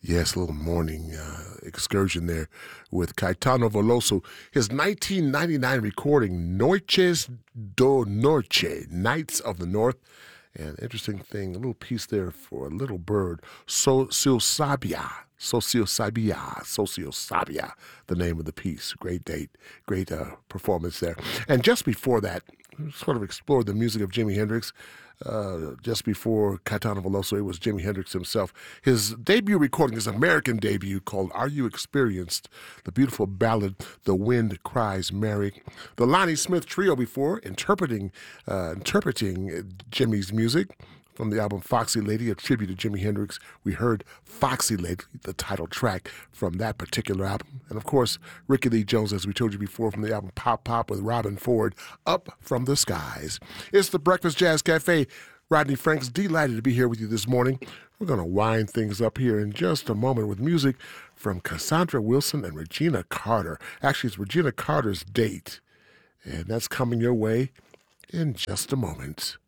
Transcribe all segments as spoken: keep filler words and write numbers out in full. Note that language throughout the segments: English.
Yes, a little morning uh, excursion there with Caetano Veloso. His nineteen ninety-nine recording, Noches do Norte, Nights of the North. And interesting thing, a little piece there for a little bird, Sociosabia. Sociosabia, Sociosabia, the name of the piece. Great date, great uh, performance there. And just before that, we sort of explored the music of Jimi Hendrix. Uh, just before Caetano Veloso, it was Jimi Hendrix himself. His debut recording, his American debut, called Are You Experienced? The beautiful ballad, The Wind Cries Mary. The Lonnie Smith Trio before, interpreting, uh, interpreting Jimmy's music. From the album Foxy Lady, a tribute to Jimi Hendrix, we heard Foxy Lady, the title track from that particular album. And of course, Ricky Lee Jones, as we told you before, from the album Pop Pop with Robin Ford, Up from the Skies. It's the Breakfast Jazz Cafe. Rodney Franks, delighted to be here with you this morning. We're going to wind things up here in just a moment with music from Cassandra Wilson and Regina Carter. Actually, it's Regina Carter's date, and that's coming your way in just a moment.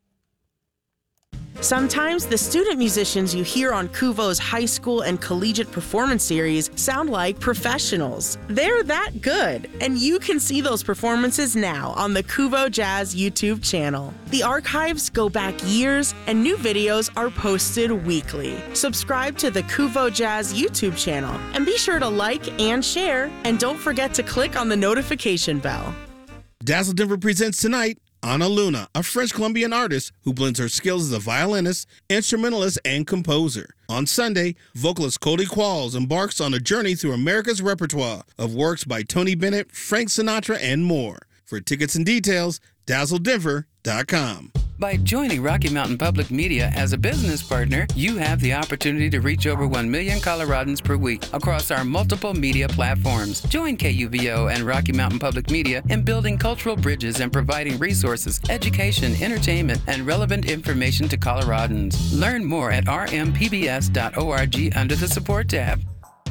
Sometimes the student musicians you hear on Kuvo's high school and collegiate performance series sound like professionals. They're that good, and you can see those performances now on the Kuvo Jazz YouTube channel. The archives go back years, and new videos are posted weekly. Subscribe to the Kuvo Jazz YouTube channel, and be sure to like and share, and don't forget to click on the notification bell. Dazzle Denver presents tonight Ana Luna, a French Colombian artist who blends her skills as a violinist, instrumentalist, and composer. On Sunday, vocalist Cody Qualls embarks on a journey through America's repertoire of works by Tony Bennett, Frank Sinatra, and more. For tickets and details, dazzle denver dot com. By joining Rocky Mountain Public Media as a business partner, you have the opportunity to reach over one million Coloradans per week across our multiple media platforms. Join K U V O and Rocky Mountain Public Media in building cultural bridges and providing resources, education, entertainment, and relevant information to Coloradans. Learn more at r m p b s dot org under the Support tab.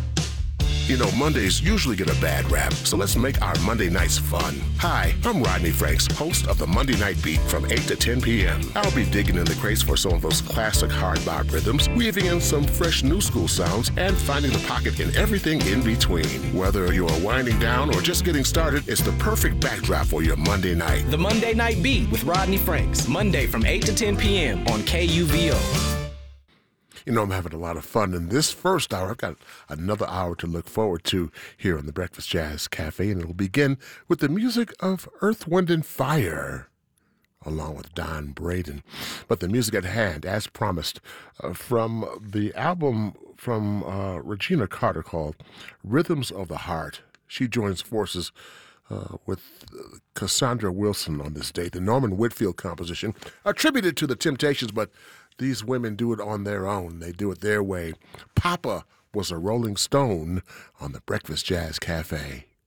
You know, Mondays usually get a bad rap, so let's make our Monday nights fun. Hi, I'm Rodney Franks, host of the Monday Night Beat from eight to ten p.m. I'll be digging in the crates for some of those classic hard bop rhythms, weaving in some fresh new school sounds, and finding the pocket in everything in between. Whether you're winding down or just getting started, it's the perfect backdrop for your Monday night. The Monday Night Beat with Rodney Franks, Monday from eight to ten p.m. on K U V O. You know, I'm having a lot of fun in this first hour. I've got another hour to look forward to here on the Breakfast Jazz Cafe, and it'll begin with the music of Earth, Wind, and Fire, along with Don Braden. But the music at hand, as promised, uh, from the album from uh, Regina Carter called Rhythms of the Heart. She joins forces uh, with uh, Cassandra Wilson on this date, the Norman Whitfield composition, attributed to the Temptations, but these women do it on their own. They do it their way. Papa was a Rolling Stone on the Breakfast Jazz Cafe.